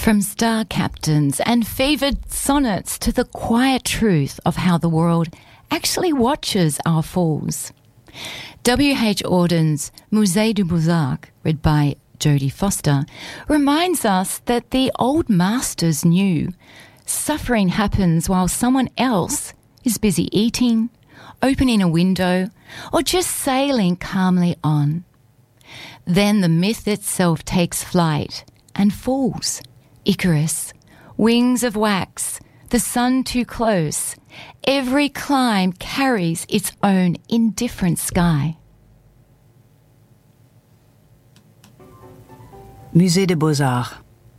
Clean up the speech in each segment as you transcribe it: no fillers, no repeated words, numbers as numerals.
From star captains and fevered sonnets to the quiet truth of how the world actually watches our falls. W.H. Auden's Musée des Beaux-Arts, read by Jodie Foster, reminds us that the old masters knew suffering happens while someone else is busy eating, opening a window, or just sailing calmly on. Then the myth itself takes flight and falls. Icarus, wings of wax, the sun too close. Every climb carries its own indifferent sky. Musée des Beaux-Arts.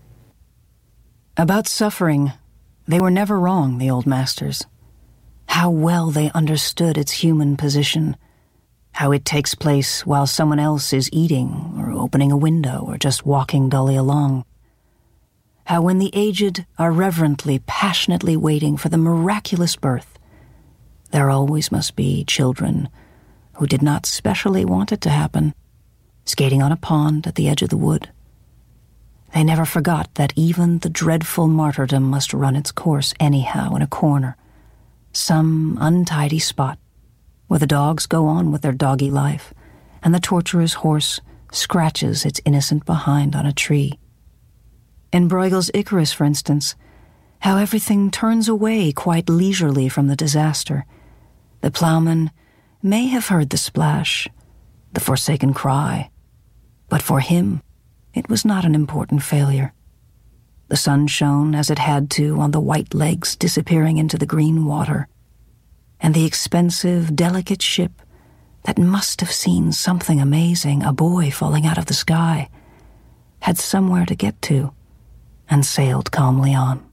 About suffering, they were never wrong, the old masters. How well they understood its human position, how it takes place while someone else is eating or opening a window or just walking dully along. How when the aged are reverently, passionately waiting for the miraculous birth, there always must be children who did not specially want it to happen, skating on a pond at the edge of the wood. They never forgot that even the dreadful martyrdom must run its course anyhow in a corner, some untidy spot where the dogs go on with their doggy life and the torturer's horse scratches its innocent behind on a tree. In Bruegel's Icarus, for instance, how everything turns away quite leisurely from the disaster. The plowman may have heard the splash, the forsaken cry, but for him, it was not an important failure. The sun shone as it had to on the white legs disappearing into the green water, and the expensive, delicate ship that must have seen something amazing, a boy falling out of the sky, had somewhere to get to, and sailed calmly on.